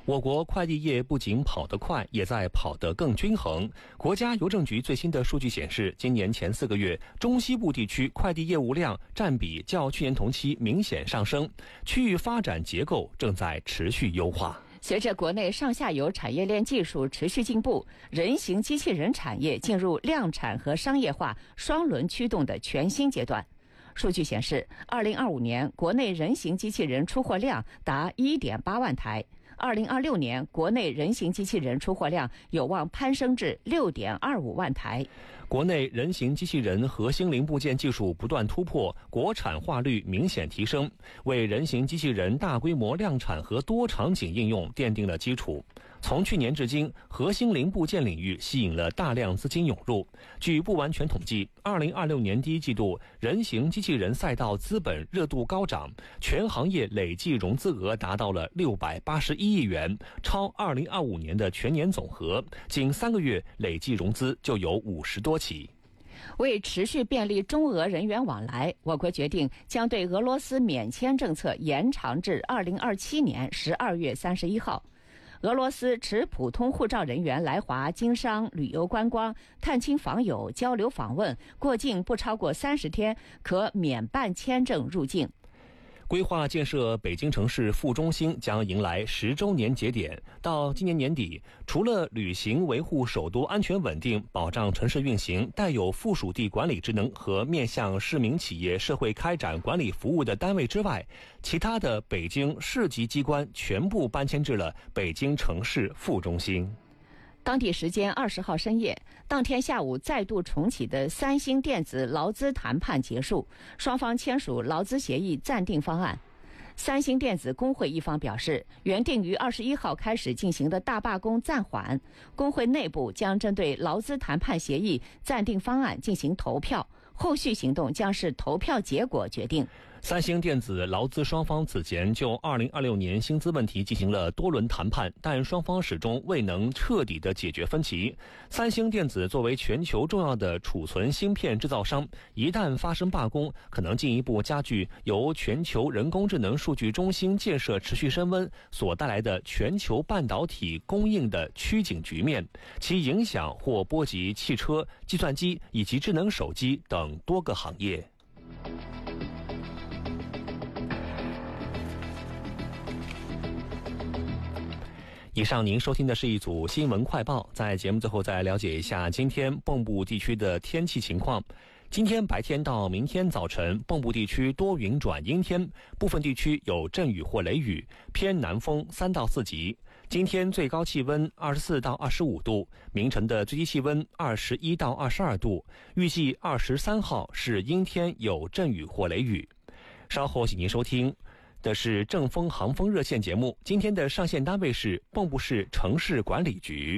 我国快递业不仅跑得快，也在跑得更均衡。国家邮政局最新的数据显示，今年前4个月，中西部地区快递业务量占比较去年同期明显上升，区域发展结构正在持续优化。 随着国内上下游产业链技术持续进步，人形机器人产业进入量产和商业化双轮驱动的全新阶段。数据显示，2025年国内人形机器人出货量达 1.8 万台，2026年国内人形机器人出货量有望攀升至 6.25 万台。 国内人形机器人核心零部件技术不断突破，国产化率明显提升，为人形机器人大规模量产和多场景应用奠定了基础。从去年至今，核心零部件领域吸引了大量资金涌入。据不完全统计，2026年第一季度，人形机器人赛道资本热度高涨，全行业累计融资额达到了681亿元，超2025年的全年总和，仅3个月累计融资就有50多起。 为持续便利中俄人员往来，我国决定将对俄罗斯免签政策延长至2027年12月31号。俄罗斯持普通护照人员来华经商、旅游观光、探亲访友、交流访问，过境不超过30天，可免办签证入境。 规划建设北京城市副中心将迎来10周年节点。到今年年底，除了履行维护首都安全稳定、保障城市运行带有附属地管理职能和面向市民企业社会开展管理服务的单位之外，其他的北京市级机关全部搬迁至了北京城市副中心。 当地时间20号深夜，当天下午再度重启的三星电子劳资谈判结束，双方签署劳资协议暂定方案。三星电子工会一方表示，原定于21号开始进行的大罢工暂缓，工会内部将针对劳资谈判协议暂定方案进行投票，后续行动将视投票结果决定。 三星电子劳资双方此前就2026年薪资问题进行了多轮谈判，但双方始终未能彻底的解决分歧。三星电子作为全球重要的储存芯片制造商，一旦发生罢工，可能进一步加剧由全球人工智能数据中心建设持续升温所带来的全球半导体供应的趋紧局面，其影响或波及汽车、计算机以及智能手机等多个行业。以上您收听的是一组新闻快报，在节目最后再了解一下今天蚌埠地区的天气情况。今天白天到明天早晨，蚌埠地区多云转阴天，部分地区有阵雨或雷雨，偏南风3到4级。今天最高气温24到25度，明晨的最低气温21到22度。预计23号是阴天，有阵雨或雷雨。稍后请您收听的是正风航风热线节目，今天的上线单位是蚌埠市城市管理局。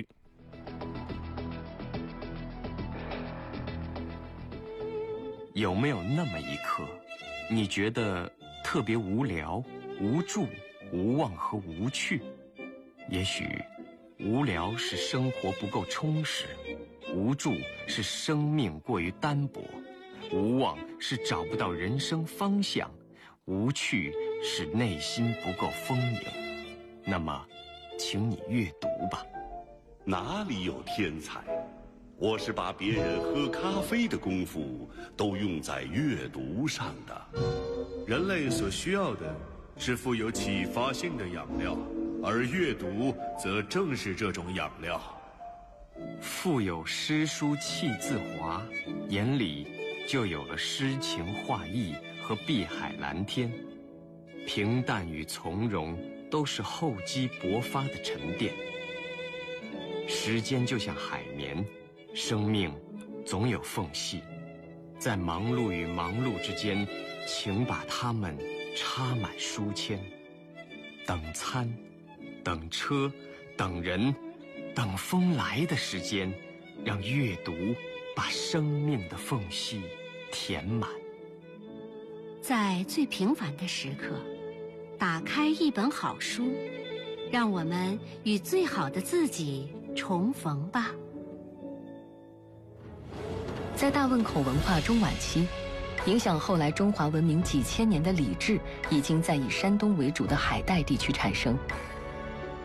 有没有那么一刻，你觉得特别无聊、无助、无望和无趣？也许无聊是生活不够充实，无助是生命过于单薄，无望是找不到人生方向，无趣是内心不够丰盈。那么请你阅读吧。 哪里有天才？我是把别人喝咖啡的功夫都用在阅读上的。 人类所需要的是富有启发性的养料，而阅读则正是这种养料。 腹有诗书气自华，眼里就有了诗情画意和碧海蓝天。平淡与从容都是厚积薄发的沉淀。时间就像海绵，生命总有缝隙，在忙碌与忙碌之间，请把它们插满书签。等餐，等车，等人，等风来的时间，让阅读把生命的缝隙填满。 在最平凡的时刻，打开一本好书，让我们与最好的自己重逢吧。 在大汶口文化中晚期，影响后来中华文明几千年的礼制，已经在以山东为主的海带地区产生。